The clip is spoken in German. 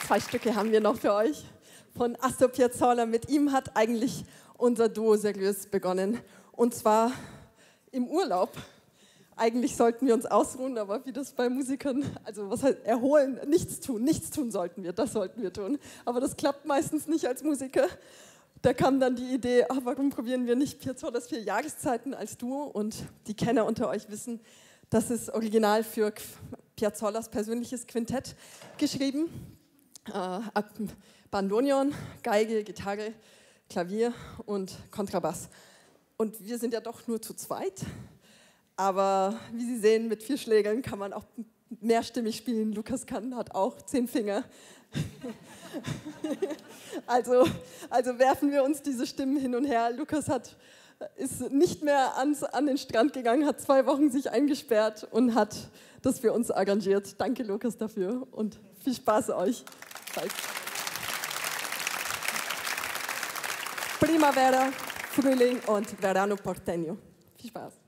2 Stücke haben wir noch für euch von Astor Piazzolla. Mit ihm hat eigentlich unser Duo seriös begonnen. Und zwar im Urlaub. Eigentlich sollten wir uns ausruhen, aber wie das bei Musikern, also was heißt erholen, nichts tun sollten wir, das sollten wir tun. Aber das klappt meistens nicht als Musiker. Da kam dann die Idee, warum probieren wir nicht Piazzolas 4 Jahreszeiten als Duo? Und die Kenner unter euch wissen, das ist original für Piazzolas persönliches Quintett geschrieben. Bandoneon, Geige, Gitarre, Klavier und Kontrabass. Und wir sind ja doch nur zu zweit. Aber wie Sie sehen, mit 4 Schlägern kann man auch mehrstimmig spielen. Lukas hat auch 10 Finger. Also werfen wir uns diese Stimmen hin und her. Lukas ist nicht mehr an den Strand gegangen, hat 2 Wochen sich eingesperrt und hat das für uns arrangiert. Danke, Lukas, dafür und viel Spaß euch. Bye. Primavera, Frühling und Verano Porteño. Viel Spaß.